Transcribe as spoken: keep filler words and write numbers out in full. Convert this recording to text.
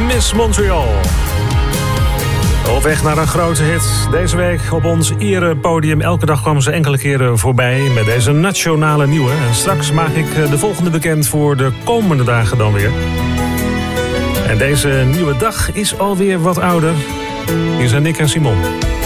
Miss Montreal. Op weg naar een grote hit. Deze week op ons erepodium. Elke dag kwam ze enkele keren voorbij met deze nationale nieuwe. En straks maak ik de volgende bekend voor de komende dagen dan weer. En deze nieuwe dag is alweer wat ouder. Hier zijn Nick en Simon.